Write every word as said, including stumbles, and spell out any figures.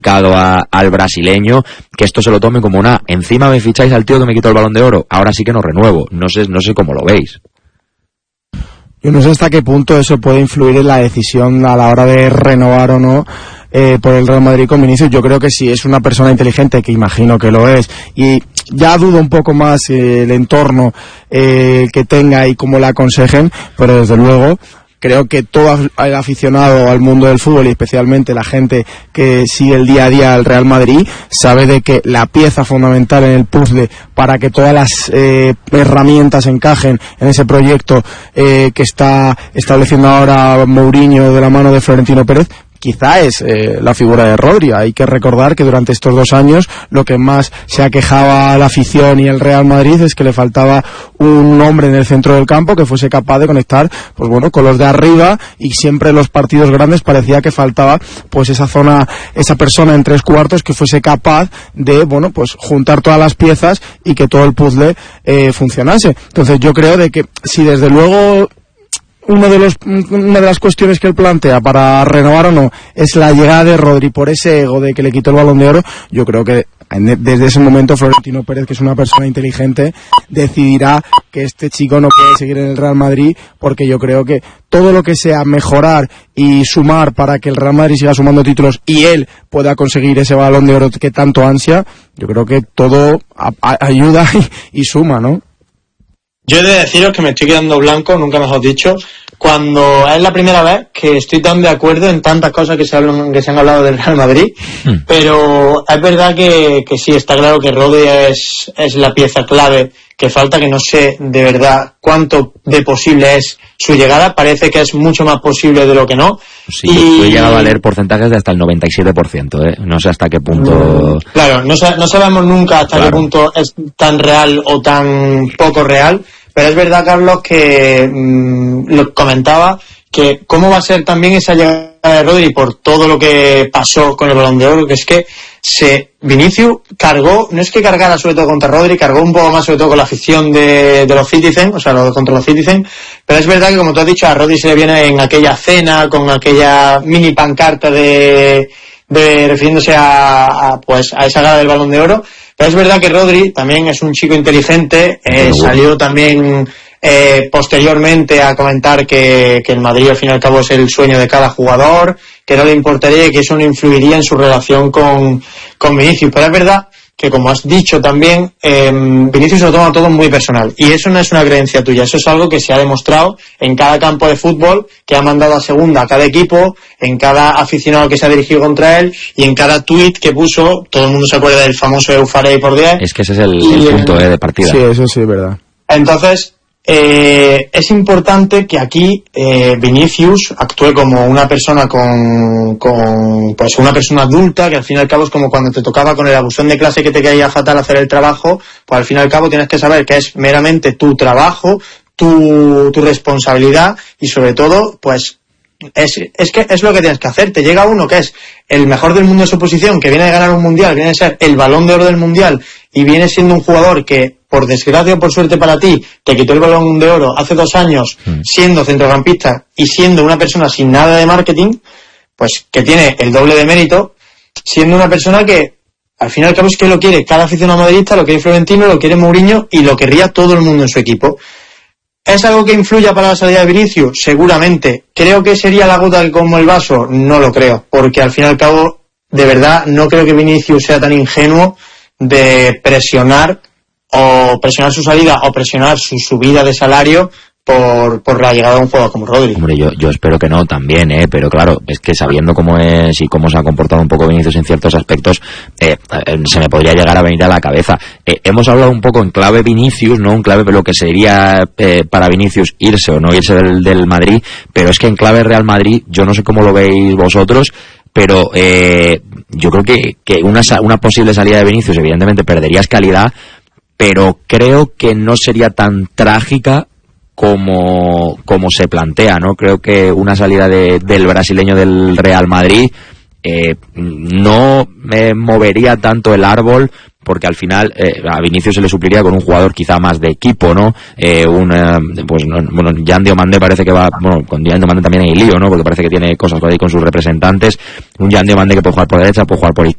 A, al brasileño, que esto se lo tome como una, encima me ficháis al tío que me quitó el Balón de Oro, ahora sí que no renuevo. No sé, no sé cómo lo veis. Yo no sé hasta qué punto eso puede influir en la decisión a la hora de renovar o no eh, por el Real Madrid con Vinicius. Yo creo que si es una persona inteligente, que imagino que lo es, y ya dudo un poco más eh, el entorno eh, que tenga y cómo le aconsejen, pero desde luego creo que todo el aficionado al mundo del fútbol, y especialmente la gente que sigue el día a día al Real Madrid, sabe de que la pieza fundamental en el puzzle para que todas las eh, herramientas encajen en ese proyecto eh, que está estableciendo ahora Mourinho de la mano de Florentino Pérez, quizá es eh, la figura de Rodri. Hay que recordar que durante estos dos años lo que más se aquejaba a la afición y el Real Madrid es que le faltaba un hombre en el centro del campo que fuese capaz de conectar, pues bueno, con los de arriba, y siempre en los partidos grandes parecía que faltaba pues esa zona, esa persona en tres cuartos que fuese capaz de, bueno, pues juntar todas las piezas y que todo el puzzle eh, funcionase. Entonces yo creo de que si desde luego Uno de los, una de las cuestiones que él plantea para renovar o no es la llegada de Rodri por ese ego de que le quitó el Balón de Oro, yo creo que desde ese momento Florentino Pérez, que es una persona inteligente, decidirá que este chico no puede seguir en el Real Madrid, porque yo creo que todo lo que sea mejorar y sumar para que el Real Madrid siga sumando títulos y él pueda conseguir ese Balón de Oro que tanto ansia, yo creo que todo a, a, ayuda y, y suma, ¿no? Yo he de deciros que me estoy quedando blanco, nunca mejor dicho, cuando es la primera vez que estoy tan de acuerdo en tantas cosas que se, hablan, que se han hablado del Real Madrid, mm. pero es verdad que, que sí, está claro que Rodri es, es la pieza clave que falta, que no sé de verdad cuánto de posible es su llegada, parece que es mucho más posible de lo que no. Sí, y... yo he llegado a leer porcentajes de hasta el noventa y siete por ciento, ¿eh? No sé hasta qué punto... Claro, no, no sabemos nunca hasta claro. qué punto es tan real o tan poco real, pero es verdad, Carlos, que mmm, lo comentaba, que cómo va a ser también esa llegada de Rodri por todo lo que pasó con el Balón de Oro, que es que se Vinicius cargó, no es que cargara sobre todo contra Rodri, cargó un poco más sobre todo con la afición de, de los Citizens, o sea, lo, contra los Citizens, pero es verdad que, como tú has dicho, a Rodri se le viene en aquella cena con aquella mini pancarta de, de refiriéndose a, a pues a esa gala del Balón de Oro, pero es verdad que Rodri también es un chico inteligente, eh, salió también eh, posteriormente a comentar que, que el Madrid al fin y al cabo es el sueño de cada jugador, que no le importaría y que eso no influiría en su relación con, con Vinicius. Pero es verdad que, como has dicho también, eh, Vinicius se lo toma todo muy personal, y eso no es una creencia tuya, eso es algo que se ha demostrado en cada campo de fútbol que ha mandado a segunda a cada equipo, en cada aficionado que se ha dirigido contra él y en cada tuit que puso. Todo el mundo se acuerda del famoso Eufarei por diez. Es que ese es el, el punto eh, de partida. Sí, eso sí es verdad. Entonces Eh, es importante que aquí eh, Vinicius actúe como una persona con, con pues una persona adulta, que al fin y al cabo es como cuando te tocaba con el abusón de clase que te caía fatal hacer el trabajo, pues al fin y al cabo tienes que saber que es meramente tu trabajo, tu, tu responsabilidad, y sobre todo pues es, es que es lo que tienes que hacer. Te llega uno que es el mejor del mundo en su posición, que viene a ganar un mundial, viene a ser el Balón de Oro del mundial, y viene siendo un jugador que, por desgracia o por suerte para ti, te quitó el Balón de Oro hace dos años siendo centrocampista y siendo una persona sin nada de marketing, pues que tiene el doble de mérito, siendo una persona que al fin y al cabo es que lo quiere cada aficionado madridista, lo quiere Florentino, lo quiere Mourinho y lo querría todo el mundo en su equipo. ¿Es algo que influya para la salida de Vinicius? Seguramente. ¿Creo que sería la gota como el vaso? No lo creo, porque al fin y al cabo, de verdad, no creo que Vinicius sea tan ingenuo de presionar o presionar su salida o presionar su subida de salario por, por la llegada de un jugador como Rodri. Hombre, yo, yo espero que no también, ¿eh? Pero claro, es que sabiendo cómo es y cómo se ha comportado un poco Vinicius en ciertos aspectos, eh, eh, se me podría llegar a venir a la cabeza. Eh, hemos hablado un poco en clave Vinicius, ¿no? En clave de lo que sería eh, para Vinicius irse o no irse del, del Madrid, pero es que en clave Real Madrid, yo no sé cómo lo veis vosotros, pero eh, yo creo que, que una, una posible salida de Vinicius, evidentemente perderías calidad, pero creo que no sería tan trágica como, como se plantea, ¿no? Creo que una salida de, del brasileño del Real Madrid eh, no me movería tanto el árbol, porque al final eh, a Vinicius se le supliría con un jugador quizá más de equipo, ¿no? Eh, un, eh, pues, no, bueno, Jan Diomandé parece que va, bueno, con Jan Diomandé también hay lío, ¿no? Porque parece que tiene cosas por ahí con sus representantes. Un Jan Diomandé que puede jugar por derecha, puede jugar por izquierda.